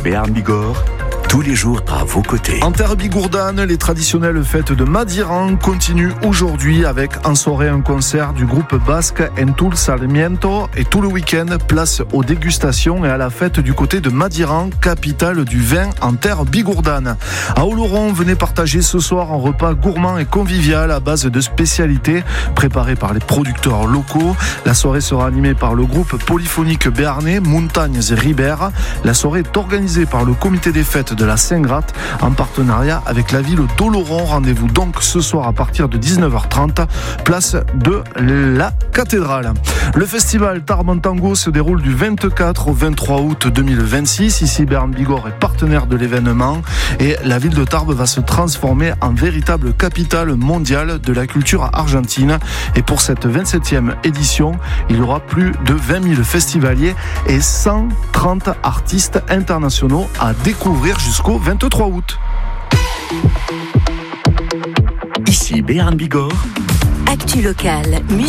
Béarn Bigorre, tous les jours à vos côtés. En terre bigourdane, les traditionnelles fêtes de Madiran continuent aujourd'hui avec en soirée un concert du groupe basque Entul Sarmiento et tout le week-end, place aux dégustations et à la fête du côté de Madiran, capitale du vin en terre bigourdane. À Oloron, venez partager ce soir un repas gourmand et convivial à base de spécialités préparées par les producteurs locaux. La soirée sera animée par le groupe polyphonique béarnais Montagnes et Ribères. La soirée est organisée par le comité des fêtes de la Saint-Gratte en partenariat avec la ville d'Oloron. Rendez-vous donc ce soir à partir de 19h30, place de la cathédrale. Le festival Tarbes Tango se déroule du 24 au 23 août 2026. Ici, Béarn Bigorre est partenaire de l'événement et la ville de Tarbes va se transformer en véritable capitale mondiale de la culture argentine. Et pour cette 27e édition, il y aura plus de 20 000 festivaliers et 130 artistes internationaux à découvrir jusqu'au 23 août. Ici Béarn Bigorre. Actu locale.